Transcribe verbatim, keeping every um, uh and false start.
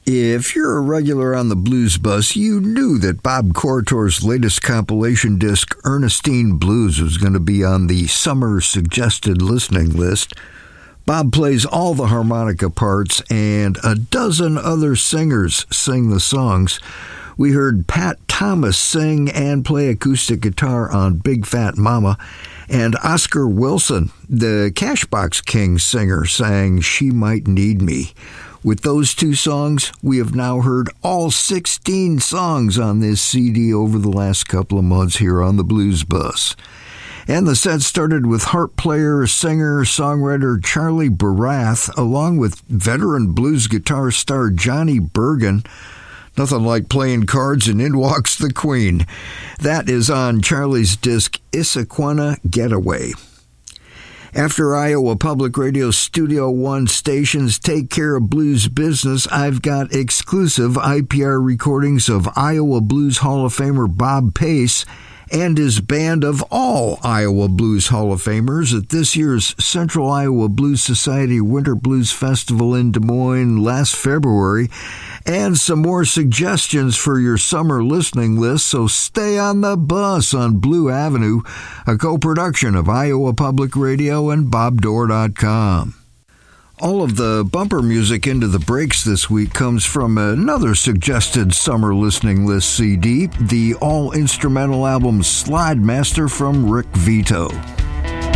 If you're a regular on the Blues Bus, you knew that Bob Corritor's latest compilation disc, Ernestine Blues, was going to be on the summer suggested listening list. Bob plays all the harmonica parts, and a dozen other singers sing the songs. We heard Pat Thomas sing and play acoustic guitar on Big Fat Mama, and Oscar Wilson, the Cashbox King singer, sang She Might Need Me. With those two songs, we have now heard all sixteen songs on this C D over the last couple of months here on the Blues Bus. And the set started with harp player, singer, songwriter Charlie Barath, along with veteran blues guitar star Johnny Bergen. Nothing like playing cards and in walks the Queen. That is on Charlie's disc Issaquena Getaway. After Iowa Public Radio Studio One stations take care of blues business, I've got exclusive I P R recordings of Iowa Blues Hall of Famer Bob Pace and his band of all Iowa Blues Hall of Famers at this year's Central Iowa Blues Society Winter Blues Festival in Des Moines last February, and some more suggestions for your summer listening list, so stay on the bus on Blue Avenue, a co-production of Iowa Public Radio and Bob Dorr dot com. All of the bumper music into the breaks this week comes from another suggested summer listening list C D, the all-instrumental album Slide Master from Rick Vito.